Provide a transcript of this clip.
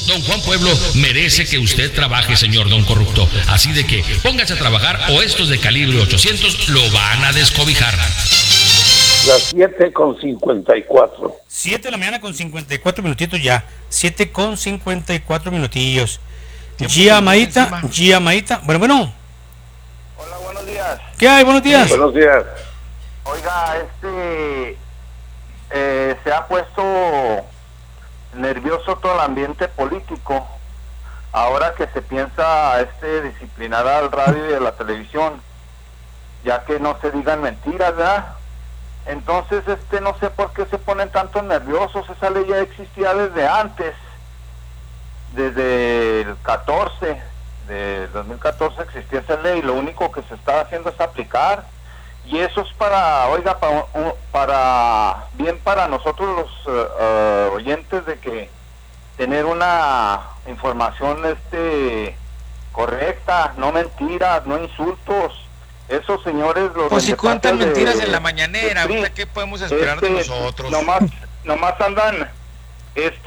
Don Juan Pueblo merece que usted trabaje, señor don corrupto. Así de que póngase a trabajar o estos de calibre 800 lo van a descobijar. Las 7:54. 7 de la mañana con 54 minutitos ya. 7 con 54 minutillos. Gia Maita. Bueno. Hola, buenos días. ¿Qué hay? Buenos días. Buenos días. Oiga, se ha puesto nervioso todo el ambiente político ahora que se piensa disciplinar al radio y a la televisión, ya que no se digan mentiras, ¿verdad? Entonces, no sé por qué se ponen tantos nerviosos. Esa ley ya existía desde antes, desde el 14 de 2014 existía esa ley. Lo único que se está haciendo es aplicar, y eso es para bien para nosotros los oyentes, de que tener una información correcta, no mentiras, no insultos. Esos señores, los pues si cuentan mentiras en la mañanera, mañanera, ¿qué podemos esperar de nosotros? Nomás andan